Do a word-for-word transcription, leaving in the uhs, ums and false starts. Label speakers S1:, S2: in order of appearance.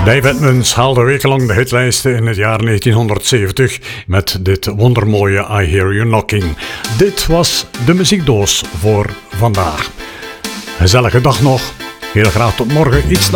S1: Dave Edmunds haalde wekenlang de hitlijsten in het jaar negentienhonderdzeventig met dit wondermooie I Hear You Knocking. Dit was de muziekdoos voor vandaag. Gezellige dag nog. Heel graag tot morgen iets na